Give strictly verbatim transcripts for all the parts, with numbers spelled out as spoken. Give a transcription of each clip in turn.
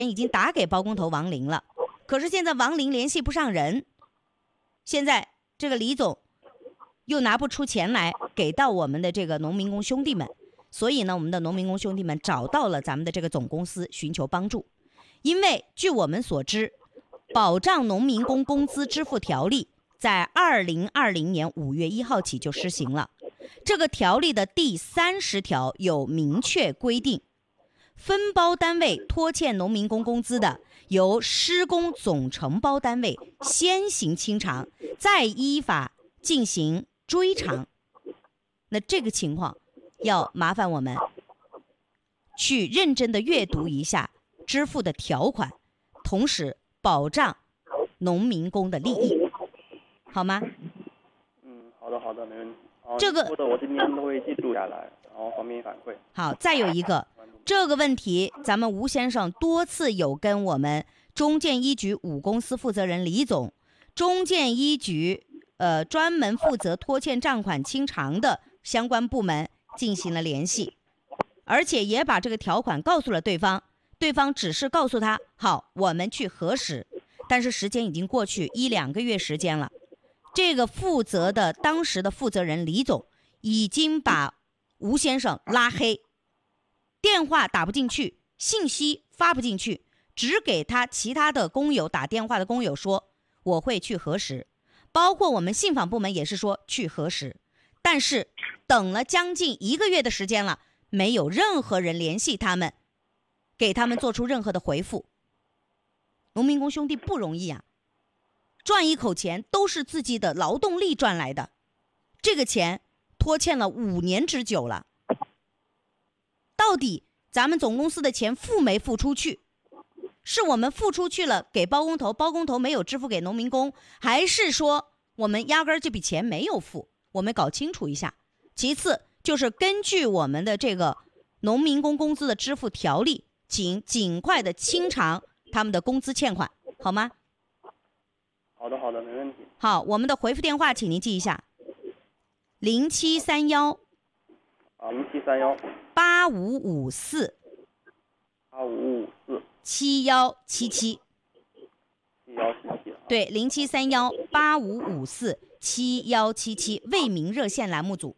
已经打给包工头王林了，可是现在王林联系不上人，现在这个李总又拿不出钱来给到我们的这个农民工兄弟们，所以呢，我们的农民工兄弟们找到了咱们的这个总公司寻求帮助。因为据我们所知，保障农民工工资支付条例在二零二零年五月一号起就施行了。这个条例的第三十条有明确规定，分包单位拖欠农民工工资的，由施工总承包单位先行清偿，再依法进行追偿。那这个情况要麻烦我们去认真的阅读一下支付的条款，同时保障农民工的利益，好吗？ 嗯，好的好的，没问题。 这个或者我今天都会记录下来，然后方便反馈。 好，再有一个这个问题，咱们吴先生多次有跟我们中建一局五公司负责人李总、中建一局呃专门负责拖欠账款清偿的相关部门进行了联系，而且也把这个条款告诉了对方，对方只是告诉他好，我们去核实，但是时间已经过去一两个月时间了。这个负责的当时的负责人李总已经把吴先生拉黑，电话打不进去，信息发不进去，只给他其他的工友打电话的工友说我会去核实，包括我们信访部门也是说去核实，但是等了将近一个月的时间了，没有任何人联系他们，给他们做出任何的回复。农民工兄弟不容易啊，赚一口钱都是自己的劳动力赚来的，这个钱拖欠了五年之久了，到底咱们总公司的钱付没付出去？是我们付出去了给包工头，包工头没有支付给农民工，还是说我们压根儿这笔钱没有付？我们搞清楚一下。其次就是根据我们的这个农民工工资的支付条例，请尽快的清偿他们的工资欠款，好吗？ 好的好的，没问题。 好，我们的回复电话请您记一下，零七三幺啊，零七三幺八五五四八五五四七幺七七， 七幺七七。 对，零七三幺八五五四七幺七七，为民热线栏目组。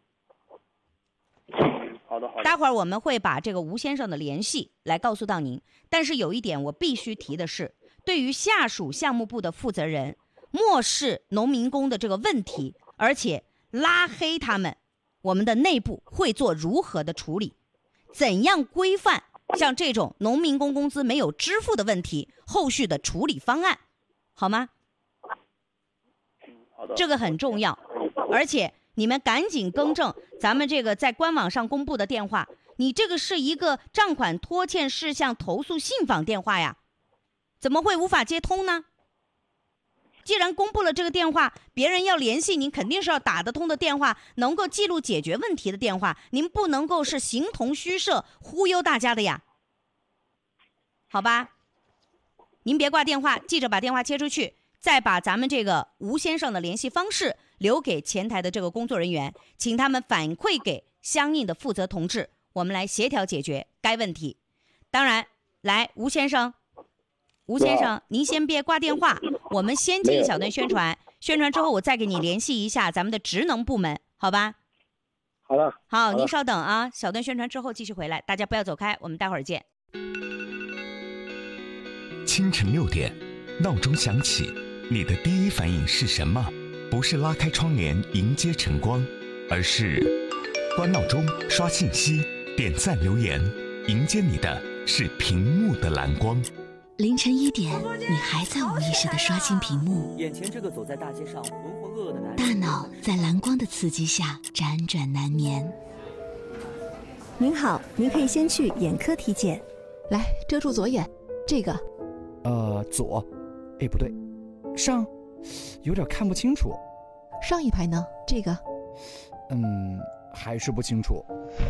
好的好的。 待会儿我们会把这个吴先生的联系来告诉到您，但是有一点我必须提的是，对于下属项目部的负责人漠视农民工的这个问题，而且拉黑他们，我们的内部会做如何的处理？怎样规范像这种农民工工资没有支付的问题，后续的处理方案，好吗？ 好的。 这个很重要，而且你们赶紧更正咱们这个在官网上公布的电话，你这个是一个账款拖欠事项投诉信访电话呀，怎么会无法接通呢？既然公布了这个电话，别人要联系您肯定是要打得通的电话，能够记录解决问题的电话，您不能够是形同虚设忽悠大家的呀，好吧？您别挂电话，记着把电话接出去，再把咱们这个吴先生的联系方式留给前台的这个工作人员，请他们反馈给相应的负责同志，我们来协调解决该问题。当然，来吴先生吴先生，您先别挂电话，我们先进一小段宣传，宣传之后我再给你联系一下咱们的职能部门，好吧？ 好的。 好，您稍等啊，小段宣传之后继续回来，大家不要走开，我们待会儿见。 清晨六点，闹钟响起，你的第一反应是什么？不是拉开窗帘迎接晨光，而是关闹钟、刷信息、点赞留言，迎接你的是屏幕的蓝光。 凌晨一点，你还在无意识地刷新屏幕， 眼前这个走在大街上浑浑噩噩的男人， 大脑在蓝光的刺激下辗转难眠。 您好，您可以先去眼科体检。 来，遮住左眼，这个。 呃，左，哎，不对，上，有点看不清楚。 上一排呢？这个。 嗯，还是不清楚。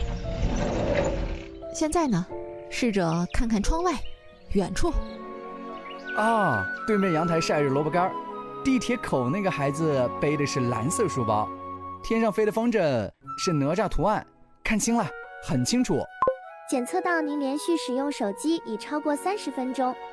现在呢？试着看看窗外，远处。 啊，对面阳台晒着萝卜干，地铁口那个孩子背的是蓝色书包，天上飞的风筝是哪吒图案，看清了，很清楚。 检测到您连续使用手机已超过三十分钟。